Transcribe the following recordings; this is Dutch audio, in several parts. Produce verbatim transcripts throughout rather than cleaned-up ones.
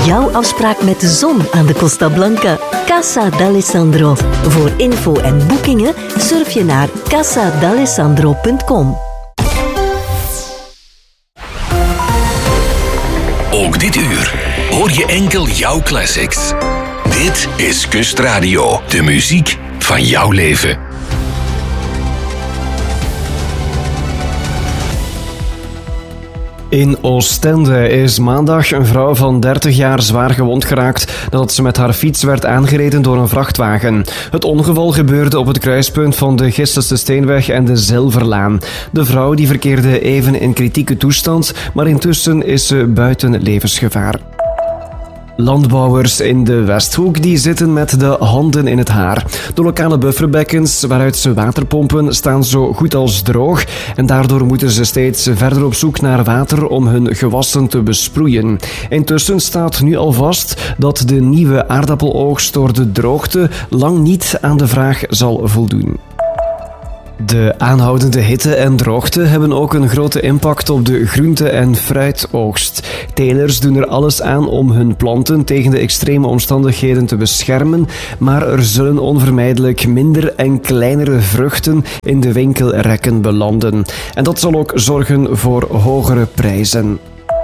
jouw afspraak met de zon aan de Costa Blanca. Casa d'Alessandro. Voor info en boekingen surf je naar casa d'alessandro punt com. Ook dit uur hoor je enkel jouw classics. Dit is Kustradio, de muziek van jouw leven. In Oostende is maandag een vrouw van dertig jaar zwaar gewond geraakt nadat ze met haar fiets werd aangereden door een vrachtwagen. Het ongeval gebeurde op het kruispunt van de Gisterse Steenweg en de Zilverlaan. De vrouw die verkeerde even in kritieke toestand, maar intussen is ze buiten levensgevaar. Landbouwers in de Westhoek die zitten met de handen in het haar. De lokale bufferbekkens waaruit ze water pompen staan zo goed als droog en daardoor moeten ze steeds verder op zoek naar water om hun gewassen te besproeien. Intussen staat nu al vast dat de nieuwe aardappeloogst door de droogte lang niet aan de vraag zal voldoen. De aanhoudende hitte en droogte hebben ook een grote impact op de groente- en fruitoogst. Telers doen er alles aan om hun planten tegen de extreme omstandigheden te beschermen, maar er zullen onvermijdelijk minder en kleinere vruchten in de winkelrekken belanden. En dat zal ook zorgen voor hogere prijzen.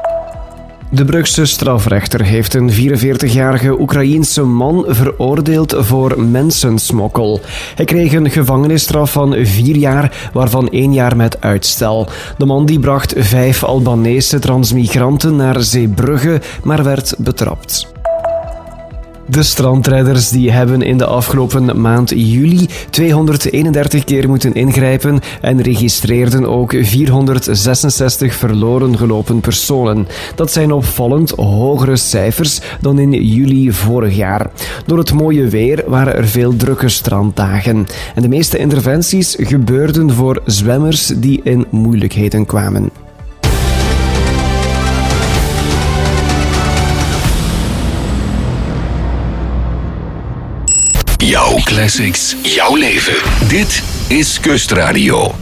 De Brugse strafrechter heeft een vierenveertigjarige Oekraïense man veroordeeld voor mensensmokkel. Hij kreeg een gevangenisstraf van vier jaar, waarvan één jaar met uitstel. De man die bracht vijf Albanese transmigranten naar Zeebrugge, maar werd betrapt. De strandrijders die hebben in de afgelopen maand juli tweehonderdeenendertig keer moeten ingrijpen en registreerden ook vierhonderdzesenzestig verloren gelopen personen. Dat zijn opvallend hogere cijfers dan in juli vorig jaar. Door het mooie weer waren er veel drukke stranddagen. En de meeste interventies gebeurden voor zwemmers die in moeilijkheden kwamen. Jouw classics, jouw leven. Dit is Kustradio.